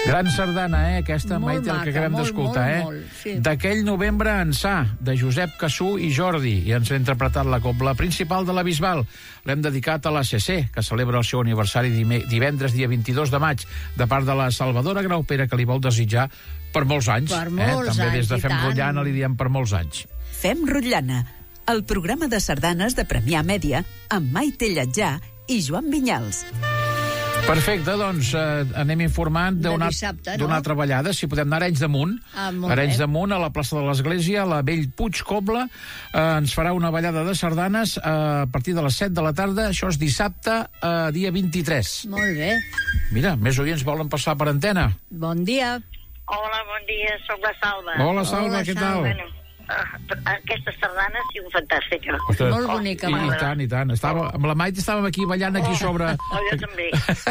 Gran sardana, aquesta, Maite, el que acabem d'escoltar, sí. D'aquell novembre ençà, de Josep Cassú i Jordi, i ens ha interpretat la cobla principal de la Bisbal. L'hem dedicat a la CC, que celebra el seu aniversari divendres, dia 22 de maig, de part de la Salvadora Graupera, que li vol desitjar per molts anys. Per molts També des de anys, Fem i tant. Rotllana li diem per molts anys. Fem Rotllana, el programa de sardanes de Premià Mèdia, amb Maite Lletjà i Joan Vinyals. Perfecte, doncs anem informant d'una altra ballada. Si podem anar a Arenys de Munt. Arenys de Munt, a la plaça de l'Església, la Bellpuig Cobla, ens farà una ballada de sardanes a partir de les 7 de la tarda. Això és dissabte, dia 23. Molt bé. Mira, més oients volen passar per antena. Bon dia. Hola, bon dia, soc la Salva. Hola, Salva, què tal? Bueno, aquesta sardana ha sigut fantàstica. Ostres, Molt bonica, I tant, i tant. Amb la Maite estàvem aquí ballant aquí sobre... Jo també.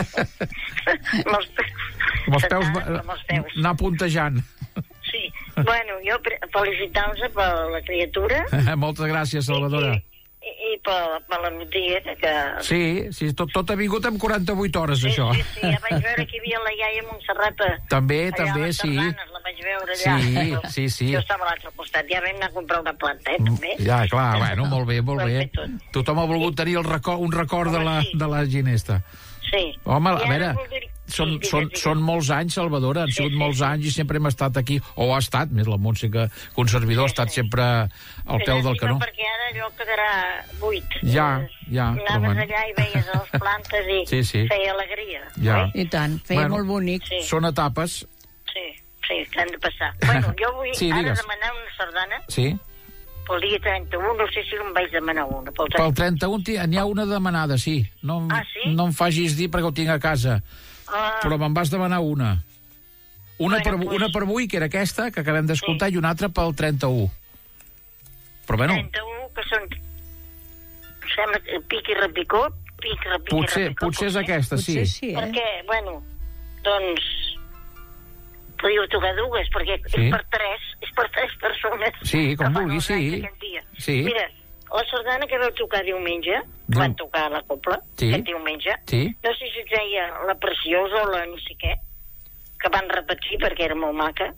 Amb els peus anar puntejant. Sí. Bueno, jo felicitar-vos per la criatura. Moltes gràcies, Salvadora. I per la melodia que... Sí, tot ha vingut en 48 hores, això. Sí, ja vaig veure que hi havia la iaia Montserrat. També, sí. La vaig veure allà. Sí. Jo estava a l'altre costat, ja vam anar a comprar una planta, també. Ja, clar, bueno, molt bé. Tothom ha volgut tenir un record de la ginesta. Sí. Home, a veure, són molts anys, Salvadora, han sigut molts anys i sempre hem estat aquí, o ha estat, més la música, que un servidor ha estat sempre al peu del canó. Perquè ara allò quedarà buit. Ja. Anaves allà i veies les plantes i feia alegria. Ja. I tant, feia molt bonic. Són etapes. Sí, que han de passar. Bueno, jo vull ara demanar una sardana. Sí. Pel dia 31, no sé si em vaig demanar una. Pel 31 n'hi ha una demanada, sí. No em facis dir perquè ho tinc a casa. Però me'n vas demanar una. Una per avui, que era aquesta, que acabem d'escoltar, i una altra pel 31. Però bueno... 31, que són... Sembla pic i repicó. Potser és aquesta, sí. Perquè, bueno, doncs... Podríeu tocar dues, perquè és per tres persones. Sí, com vulgui, sí. Mira, la sardana que vau tocar diumenge, van tocar la cobla, aquest diumenge, no sé si es deia La Preciosa o la no sé què, que van repetir perquè era molt maca.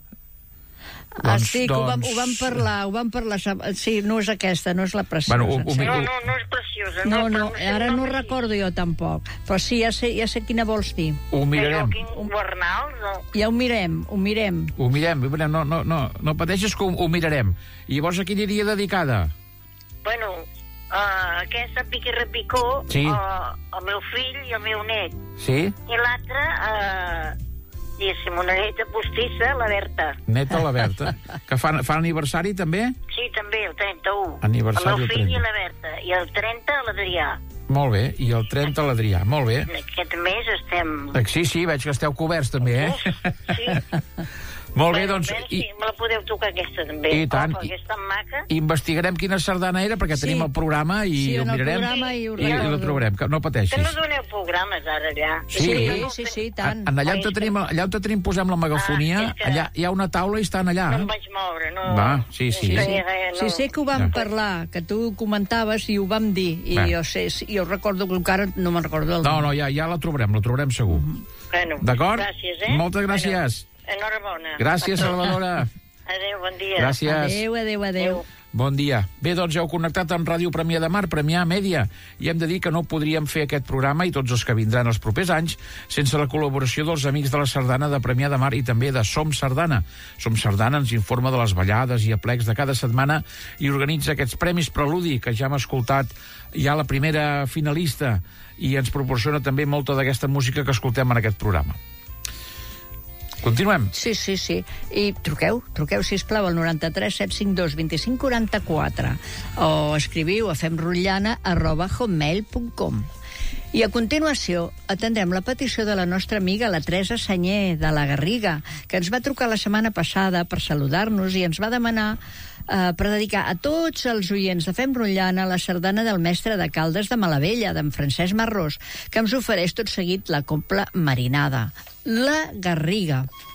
Sí, que ho vam parlar. Sí, no és aquesta, no és La Preciosa. No és Preciosa. No, ara no recordo jo tampoc. Però sí, ja sé quina vols dir. Ho mirarem. Ja ho mirem. Ho mirem, no pateixis que ho mirarem. I llavors a qui aniria dedicada? Bueno, aquesta Pic i Repicó, el meu fill i el meu net. Sí? I l'altra... diguéssim, una neta postissa, la Berta. Neta, la Berta. Que fa aniversari, també? Sí, també, el 31. Aniversari el meu fill i la Berta. I el 30, l'Adrià. Molt bé, i el 30, l'Adrià. Molt bé. Aquest mes estem... Sí, veig que esteu coberts, també, Sí. Molt bé, doncs... Sí, me la podeu tocar aquesta, també. I tant. Perquè és tan maca. Investigarem quina sardana era, perquè tenim el programa i ho mirarem i la trobarem. No pateixis. Que no doneu programes ara, allà. Sí, tant. Allà on tenim, posem la megafonia, allà hi ha una taula i estan allà. No em vaig moure, no. Va, sí. Sí, sé que ho vam parlar, que tu comentaves i ho vam dir. I jo recordo que encara no me'n recordo del nom. No, ja la trobarem segur. D'acord? Gràcies, Moltes gràcies. Enhorabona. Gràcies, Salvadora. Adéu, bon dia. Gràcies. Adéu. Bon dia. Bé, doncs heu connectat amb Ràdio Premià de Mar, Premià Mèdia, i hem de dir que no podríem fer aquest programa i tots els que vindran els propers anys sense la col·laboració dels amics de la Sardana de Premià de Mar i també de Som Sardana. Som Sardana ens informa de les ballades i aplecs de cada setmana i organitza aquests premis Preludi, que ja hem escoltat ja la primera finalista, i ens proporciona també molta d'aquesta música que escoltem en aquest programa. Continuem. Sí. I truqueu, sisplau, al 93 752 25 44 o escriviu a femrotllana@hotmail.com. I a continuació atendrem la petició de la nostra amiga, la Teresa Sanyer, de la Garriga, que ens va trucar la setmana passada per saludar-nos i ens va demanar per dedicar a tots els oients de Fem Rotllana la sardana del mestre de Caldes de Malavella, d'en Francesc Marrós, que ens ofereix tot seguit la cobla marinada. La Garriga.